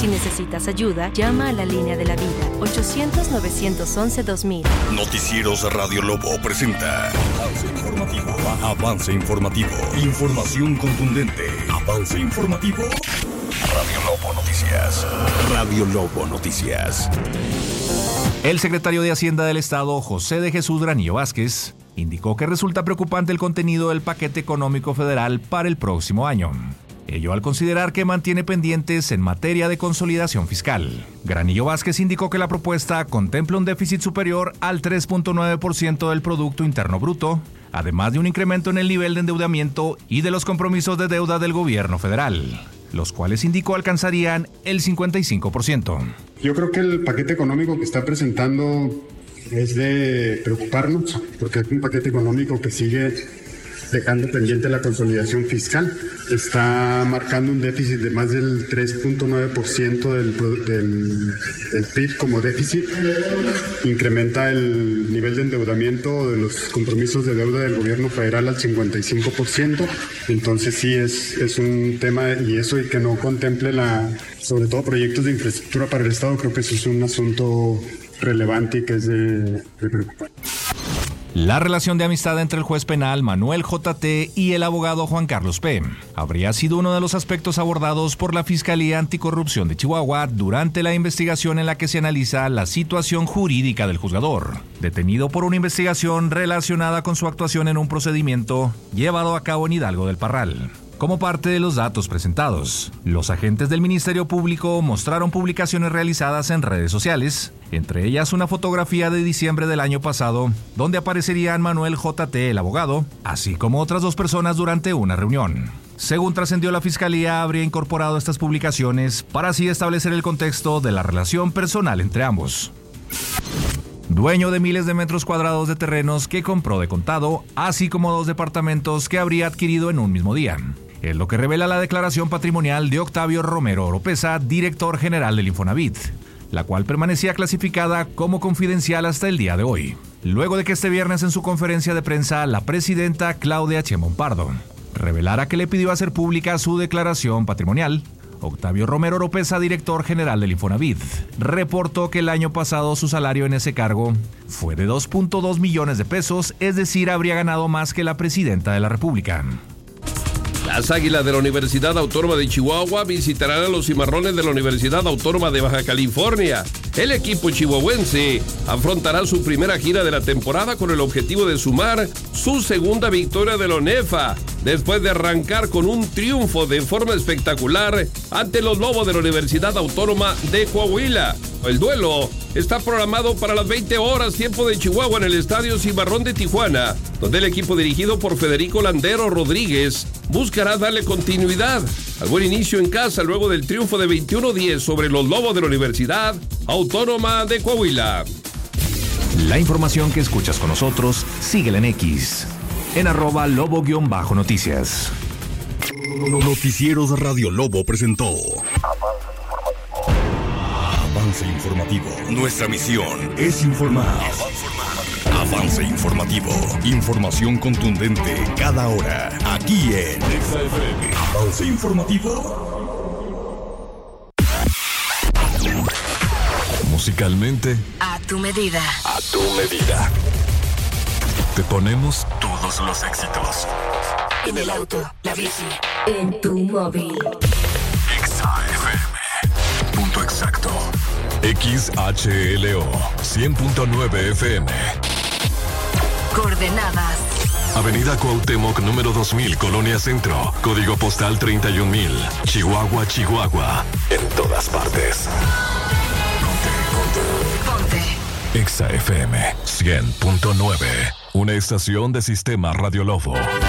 Si necesitas ayuda, llama a la línea de la vida, 800-911-2000. Noticieros Radio Lobo presenta Avance Informativo. Avance Informativo. Información contundente. Avance Informativo. Radio Lobo Noticias. Radio Lobo Noticias. El secretario de Hacienda del Estado, José de Jesús Granillo Vázquez, indicó que resulta preocupante el contenido del paquete económico federal para el próximo año. Ello al considerar que mantiene pendientes en materia de consolidación fiscal. Granillo Vázquez indicó que la propuesta contempla un déficit superior al 3.9% del Producto Interno Bruto, además de un incremento en el nivel de endeudamiento y de los compromisos de deuda del gobierno federal, los cuales indicó alcanzarían el 55%. Yo creo que el paquete económico que está presentando es de preocuparnos, porque es un paquete económico que sigue dejando pendiente la consolidación fiscal. Está marcando un déficit de más del 3.9% del PIB como déficit. Incrementa el nivel de endeudamiento de los compromisos de deuda del gobierno federal al 55%. Entonces sí es un tema, y eso y que no contemple sobre todo proyectos de infraestructura para el Estado, creo que eso es un asunto relevante y que es de preocupar. La relación de amistad entre el juez penal Manuel J.T. y el abogado Juan Carlos P. habría sido uno de los aspectos abordados por la Fiscalía Anticorrupción de Chihuahua durante la investigación en la que se analiza la situación jurídica del juzgador, detenido por una investigación relacionada con su actuación en un procedimiento llevado a cabo en Hidalgo del Parral. Como parte de los datos presentados, los agentes del Ministerio Público mostraron publicaciones realizadas en redes sociales, entre ellas una fotografía de diciembre del año pasado, donde aparecerían Manuel J.T., el abogado, así como otras dos personas durante una reunión. Según trascendió, la Fiscalía habría incorporado estas publicaciones para así establecer el contexto de la relación personal entre ambos. Dueño de miles de metros cuadrados de terrenos que compró de contado, así como 2 departamentos que habría adquirido en un mismo día. Es lo que revela la declaración patrimonial de Octavio Romero Oropesa, director general del Infonavit, la cual permanecía clasificada como confidencial hasta el día de hoy. Luego de que este viernes en su conferencia de prensa la presidenta Claudia Sheinbaum Pardo revelara que le pidió hacer pública su declaración patrimonial, Octavio Romero Oropesa, director general del Infonavit, reportó que el año pasado su salario en ese cargo fue de 2.2 millones de pesos, es decir, habría ganado más que la presidenta de la República. Las Águilas de la Universidad Autónoma de Chihuahua visitarán a los Cimarrones de la Universidad Autónoma de Baja California. El equipo chihuahuense afrontará su primera gira de la temporada con el objetivo de sumar su segunda victoria de la ONEFA, después de arrancar con un triunfo de forma espectacular ante los Lobos de la Universidad Autónoma de Coahuila. El duelo está programado para las 20 horas tiempo de Chihuahua en el Estadio Cimarrón de Tijuana, donde el equipo dirigido por Federico Landero Rodríguez buscará darle continuidad al buen inicio en casa luego del triunfo de 21-10 sobre los Lobos de la Universidad Autónoma de Coahuila. La información que escuchas con nosotros, síguela en X, en @lobo_noticias. Noticieros Radio Lobo presentó Avance Informativo. Nuestra misión es informar. Avance Informativo. Información contundente cada hora. Aquí en XFM. Avance Informativo. Musicalmente, A tu medida. a tu medida. Te ponemos todos los éxitos. En el auto, la bici, en tu móvil. XFM. Punto exacto. XHLO 100.9 FM. Coordenadas. Avenida Cuauhtémoc, número 2000, Colonia Centro. Código postal 31000. Chihuahua, Chihuahua. En todas partes. Ponte. XFM 100.9. Una estación de Sistema Radio Lobo.